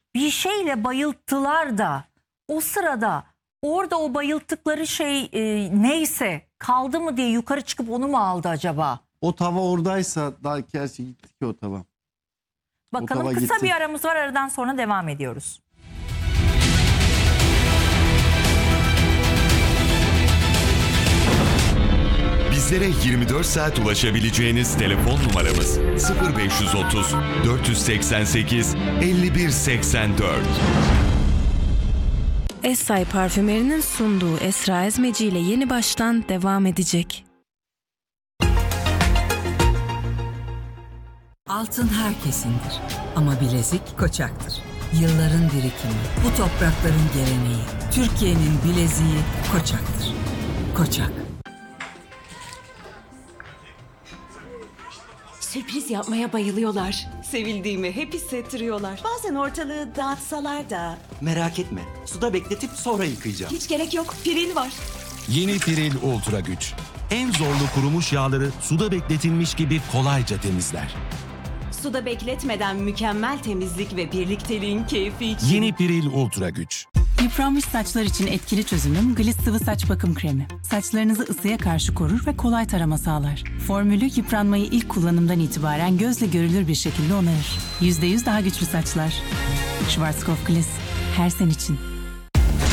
bir şeyle bayılttılar da o sırada orada o bayılttıkları şey neyse kaldı mı diye yukarı çıkıp onu mu aldı acaba? O tava oradaysa daha gerçi gitti ki o tava. Bakalım, tava kısa gitti. bir aramız var, aradan sonra devam ediyoruz. Bizlere 24 saat ulaşabileceğiniz telefon numaramız 0530 488 5184. Essay Parfümeri'nin sunduğu Esra Ezmeci ile Yeni Baştan devam edecek. Altın herkesindir ama bilezik Koçak'tır. Yılların birikimi, bu toprakların geleneği, Türkiye'nin bileziği Koçak'tır. Koçak. Sürpriz yapmaya bayılıyorlar. Sevildiğimi hep hissettiriyorlar. Bazen ortalığı dağıtsalar da. Merak etme. Suda bekletip sonra yıkayacağım. Hiç gerek yok. Piril var. Yeni Piril Ultra Güç. En zorlu kurumuş yağları suda bekletilmiş gibi kolayca temizler. Suda bekletmeden mükemmel temizlik ve birlikteliğin keyfi için. Yeni Piril Ultra Güç. Yıpranmış saçlar için etkili çözümüm Gliss Sıvı Saç Bakım Kremi. Saçlarınızı ısıya karşı korur ve kolay tarama sağlar. Formülü yıpranmayı ilk kullanımdan itibaren gözle görülür bir şekilde onarır. %100 daha güçlü saçlar. Schwarzkopf Gliss. Her sen için.